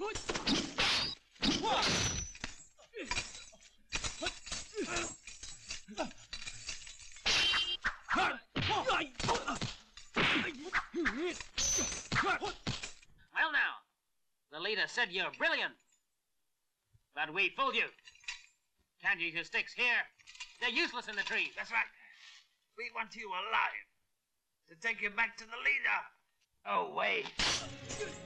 Well now, the leader said you're brilliant. But we fooled you. Can't use your sticks here. They're useless in the trees. That's right. We want you alive to take you back to the leader. Oh, wait.